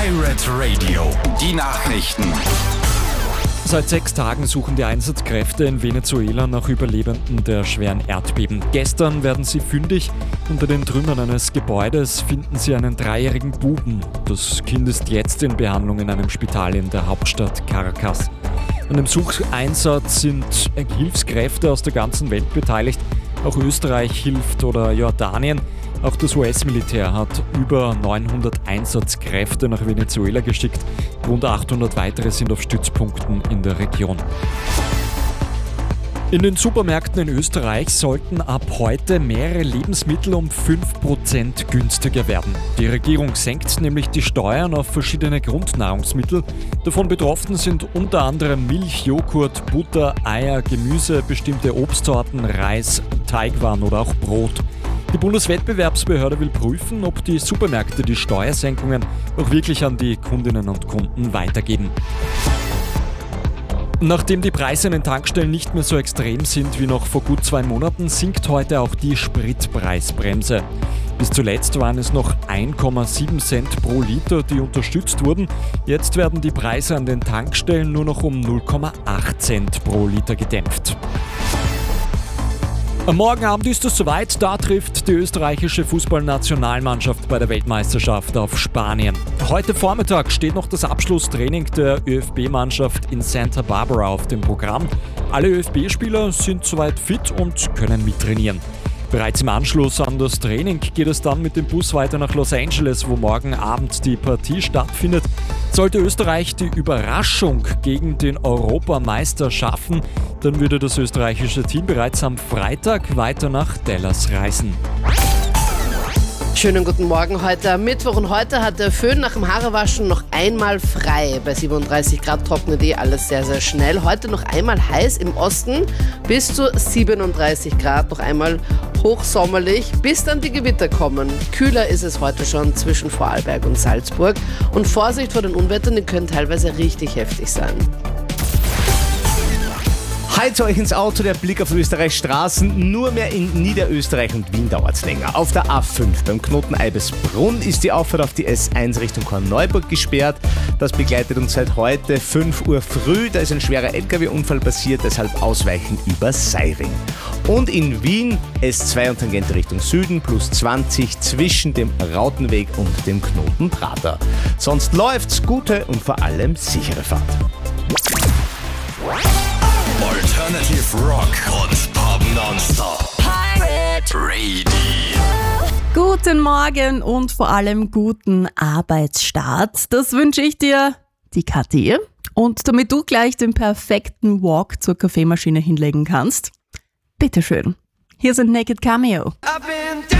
Pirate Radio, die Nachrichten. Seit 6 Tagen suchen die Einsatzkräfte in Venezuela nach Überlebenden der schweren Erdbeben. Gestern werden sie fündig. Unter den Trümmern eines Gebäudes finden sie einen 3-jährigen Buben. Das Kind ist jetzt in Behandlung in einem Spital in der Hauptstadt Caracas. An dem Sucheinsatz sind Hilfskräfte aus der ganzen Welt beteiligt. Auch Österreich hilft oder Jordanien. Auch das US-Militär hat über 900 Einsatzkräfte nach Venezuela geschickt. Rund 800 weitere sind auf Stützpunkten in der Region. In den Supermärkten in Österreich sollten ab heute mehrere Lebensmittel um 5% günstiger werden. Die Regierung senkt nämlich die Steuern auf verschiedene Grundnahrungsmittel. Davon betroffen sind unter anderem Milch, Joghurt, Butter, Eier, Gemüse, bestimmte Obstsorten, Reis, Teigwaren oder auch Brot. Die Bundeswettbewerbsbehörde will prüfen, ob die Supermärkte die Steuersenkungen auch wirklich an die Kundinnen und Kunden weitergeben. Nachdem die Preise an den Tankstellen nicht mehr so extrem sind wie noch vor gut 2 Monaten, sinkt heute auch die Spritpreisbremse. Bis zuletzt waren es noch 1,7 Cent pro Liter, die unterstützt wurden. Jetzt werden die Preise an den Tankstellen nur noch um 0,8 Cent pro Liter gedämpft. Am Morgenabend ist es soweit, da trifft die österreichische Fußballnationalmannschaft bei der Weltmeisterschaft auf Spanien. Heute Vormittag steht noch das Abschlusstraining der ÖFB-Mannschaft in Santa Barbara auf dem Programm. Alle ÖFB-Spieler sind soweit fit und können mittrainieren. Bereits im Anschluss an das Training geht es dann mit dem Bus weiter nach Los Angeles, wo morgen Abend die Partie stattfindet. Sollte Österreich die Überraschung gegen den Europameister schaffen, dann würde das österreichische Team bereits am Freitag weiter nach Dallas reisen. Schönen guten Morgen heute am Mittwoch und heute hat der Föhn nach dem Haarewaschen noch einmal frei. Bei 37 Grad trocknet alles sehr, sehr schnell. Heute noch einmal heiß im Osten bis zu 37 Grad, noch einmal hochsommerlich, bis dann die Gewitter kommen. Kühler ist es heute schon zwischen Vorarlberg und Salzburg und Vorsicht vor den Unwettern, die können teilweise richtig heftig sein. Halt euch ins Auto, der Blick auf Österreichs Straßen. Nur mehr in Niederösterreich und Wien dauert es länger. Auf der A5 beim Knoten Eibisbrunn ist die Auffahrt auf die S1 Richtung Korneuburg gesperrt. Das begleitet uns seit heute 5 Uhr früh. Da ist ein schwerer LKW-Unfall passiert, deshalb Ausweichen über Seiring. Und in Wien S2 und Tangente Richtung Süden plus 20 zwischen dem Rautenweg und dem Knoten Prater. Sonst läuft's, gute und vor allem sichere Fahrt. Alternative Rock und Pop nonstop. Pirate Radio. Guten Morgen und vor allem guten Arbeitsstart. Das wünsche ich dir, die Kathi. Und damit du gleich den perfekten Walk zur Kaffeemaschine hinlegen kannst, bitteschön. Hier sind Naked Cameo.